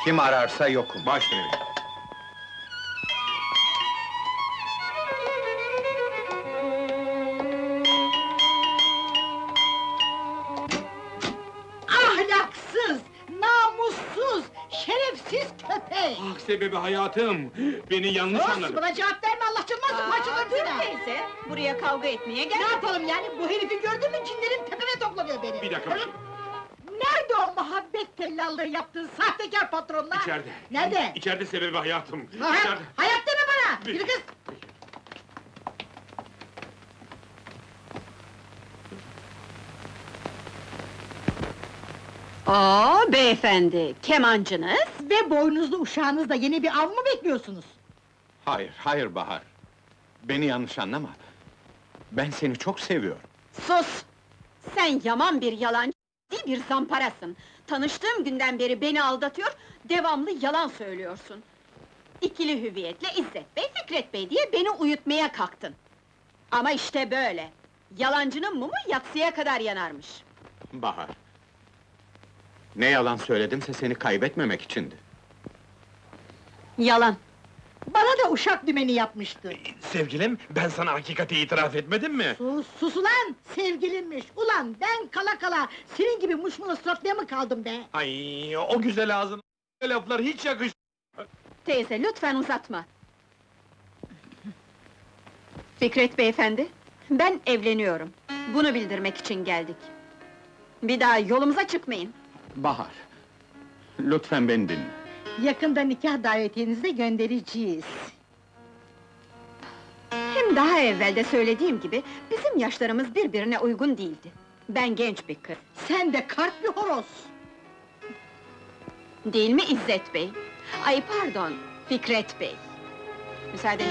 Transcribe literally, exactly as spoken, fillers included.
Kim ararsa yokum. Baş verin. Ahlaksız, namussuz, şerefsiz köpek! Ah sebebi hayatım! Beni yanlış Sus, anladın. buna cevap verme, Allah canına paçalarını Dur teyze, buraya kavga etmeye Ne gel. yapalım yani, bu herifi gördün mü cinlerim tepeme toplanıyor benim! Bir dakika. Hı? Nerede o muhabbet tellallığı yaptığın sahtekar patronlar? İçeride. Nerede? İçeride sebebi hayatım. Ha, İçeride. hayat deme bana! Bir- Yürü kız! Oo beyefendi, kemancınız? Ve boynuzlu uşağınızla yeni bir av mı bekliyorsunuz? Hayır, hayır Bahar. Beni yanlış anlama. Ben seni çok seviyorum. Sus! Sen yaman bir yalancı, bir zamparasın. Tanıştığım günden beri beni aldatıyor, devamlı yalan söylüyorsun. İkili hüviyetle İzzet Bey, Fikret Bey diye beni uyutmaya kalktın. Ama işte böyle! Yalancının mumu yatsıya kadar yanarmış. Bahar. Ne yalan söyledimse seni kaybetmemek içindi. Yalan! Bana da uşak dümeni yapmıştı. Sevgilim, ben sana hakikati itiraf etmedim mi? Sus, sus ulan! Sevgilimmiş! Ulan ben kala kala senin gibi muşmula suratlıya mı kaldım be? Ay, o güzel ağzın laflar hiç yakış. Teyze, lütfen uzatma! Fikret beyefendi, ben evleniyorum. Bunu bildirmek için geldik. Bir daha yolumuza çıkmayın. Bahar. Lütfen beni dinle. Yakında nikah davetiyenizi de göndereceğiz. Hem daha evvel de söylediğim gibi, bizim yaşlarımız birbirine uygun değildi. Ben genç bir kız. Sen de kart bir horoz! Değil mi İzzet Bey? Ay pardon, Fikret Bey. Müsaade